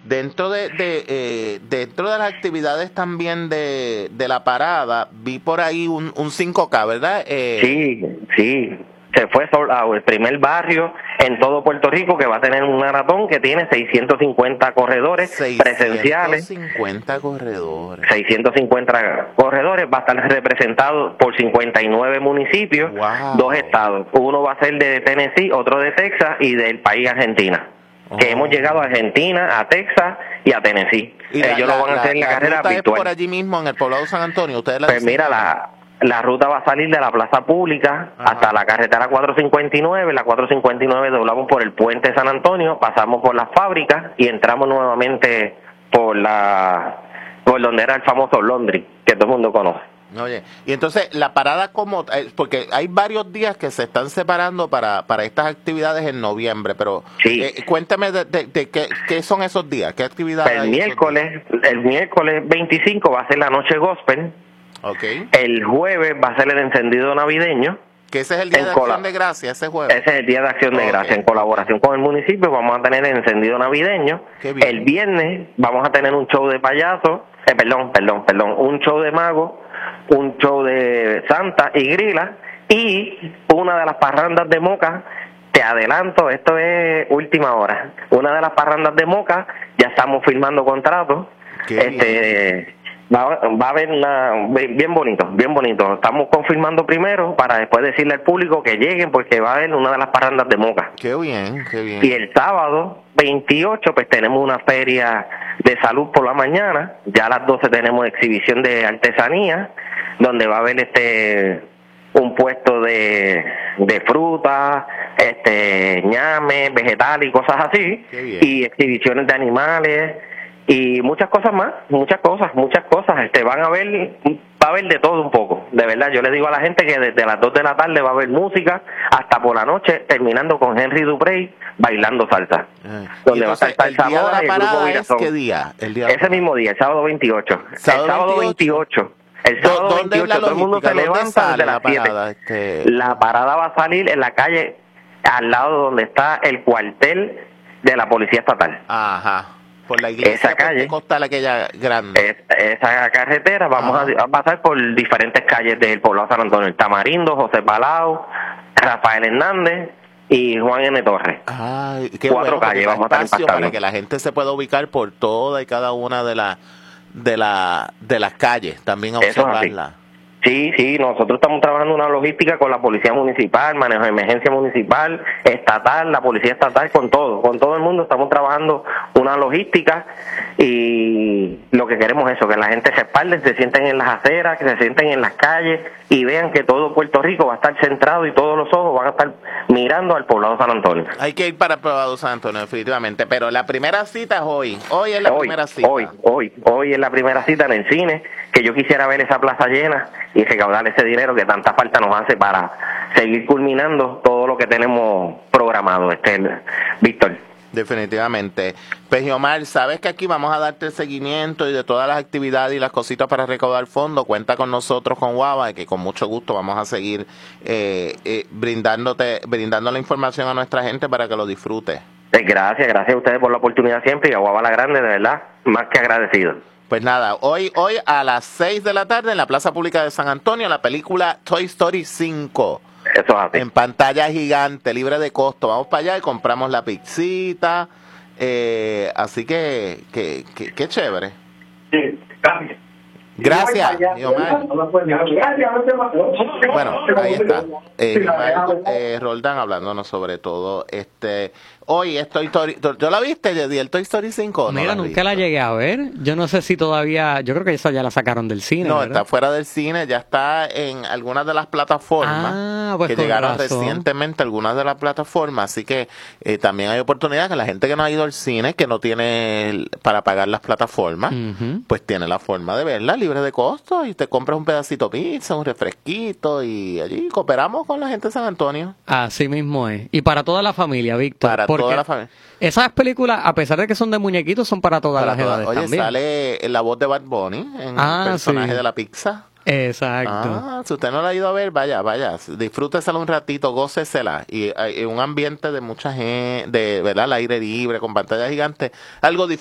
Dentro de las actividades también de la parada, vi por ahí un 5K, ¿verdad? Sí. Se fue el primer barrio en todo Puerto Rico que va a tener un maratón que tiene 650 corredores presenciales. 650 corredores. 650 corredores, va a estar representado por 59 municipios, Wow. 2 estados. Uno va a ser de Tennessee, otro de Texas y del país Argentina. Que hemos llegado a Argentina, a Texas y a Tennessee. Ellos lo van a hacer en la carrera ruta virtual. ¿Es por allí mismo en el poblado de San Antonio? ¿Ustedes la Pues mira, la ruta va a salir de la plaza pública hasta la carretera 459. La 459 doblamos por el puente de San Antonio, pasamos por las fábricas y entramos nuevamente por donde era el famoso Londres, que todo el mundo conoce. Oye, y entonces la parada como, porque hay varios días que se están separando para estas actividades en noviembre, pero sí. Cuéntame de qué son esos días, qué actividades el miércoles 25 va a ser la noche gospel. Okay. El jueves va a ser el encendido navideño. Que ese es el Día de Acción de Gracias, ese jueves. Ese es el Día de Acción de Gracias. En colaboración con el municipio vamos a tener el encendido navideño. El viernes vamos a tener un show de payasos, un show de magos, un show de Santa y Grila y una de las parrandas de Moca. Te adelanto, esto es última hora. Una de las parrandas de Moca, ya estamos firmando contratos. Va a haber bien bonito. Estamos confirmando primero para después decirle al público que lleguen porque va a haber una de las parrandas de Moca. Qué bien. Y el sábado 28 pues tenemos una feria de salud por la mañana. Ya a las 12 tenemos exhibición de artesanía donde va a haber un puesto de fruta, ñame, vegetal y cosas así. Y exhibiciones de animales. Y muchas cosas más, muchas cosas. Va a haber de todo un poco. De verdad, yo le digo a la gente que desde las 2 de la tarde va a haber música hasta por la noche, terminando con Henry Duprey bailando salsa. Donde va a estar Salsa Mora y el grupo Virazón. ¿Qué día? Ese mismo día, el sábado 28. El sábado 28. Todo el mundo se levanta desde las 7. La parada va a salir en la calle al lado donde está el cuartel de la Policía Estatal. Ajá. Por la iglesia, esa calle, costal aquella grande. Esa carretera vamos a pasar por diferentes calles del poblado de San Antonio, el Tamarindo, José Palau, Rafael Hernández y Juan N. Torres. Ay, qué 4 calles vamos a estar impactando. Para que la gente se pueda ubicar por toda y cada una de las calles, también a observarla. Sí, nosotros estamos trabajando una logística con la policía municipal, manejo de emergencia municipal, estatal, la policía estatal, con todo el mundo estamos trabajando una logística y lo que queremos es eso, que la gente se respalde, se sienten en las aceras, que se sienten en las calles y vean que todo Puerto Rico va a estar centrado y todos los ojos van a estar mirando al poblado San Antonio. Hay que ir para el poblado San Antonio definitivamente, pero la primera cita es hoy es la primera cita. Hoy es la primera cita en el cine, que yo quisiera ver esa plaza llena y recaudar ese dinero que tanta falta nos hace para seguir culminando todo lo que tenemos programado, Víctor. Definitivamente. Pues Omar, sabes que aquí vamos a darte el seguimiento y de todas las actividades y las cositas para recaudar fondos. Cuenta con nosotros, con Guava, y que con mucho gusto vamos a seguir brindando la información a nuestra gente para que lo disfrute. Gracias a ustedes por la oportunidad siempre y a Guava la Grande, de verdad, más que agradecido. Pues nada, hoy a las 6 de la tarde en la Plaza Pública de San Antonio, la película Toy Story 5. Eso es así. En pantalla gigante, libre de costo. Vamos para allá y compramos la pizzita. Así que chévere. Sí, gracias. Gracias, Omar. Bueno, ahí está. Roldán hablándonos sobre todo. Hoy es Toy Story. ¿Tú la viste, Yedi, el Toy Story 5? Mira, nunca la llegué a ver. Yo no sé si todavía. Yo creo que esa ya la sacaron del cine. No, ¿verdad? está fuera del cine. Ya está en algunas de las plataformas pues que llegaron recientemente. Algunas de las plataformas. Así que también hay oportunidad que la gente que no ha ido al cine, que no tiene para pagar las plataformas, pues tiene la forma de verla libre de costo y te compras un pedacito de pizza, un refresquito y allí cooperamos con la gente de San Antonio. Así mismo es. Y para toda la familia, Víctor. Para toda la familia. Esas películas, a pesar de que son de muñequitos, son para todas las edades. Oye, también. Sale la voz de Bad Bunny en el personaje de la pizza. Exacto. Si usted no la ha ido a ver, vaya, disfrútesela un ratito, gócesela y un ambiente de mucha gente, de verdad, al aire libre, con pantalla gigante, algo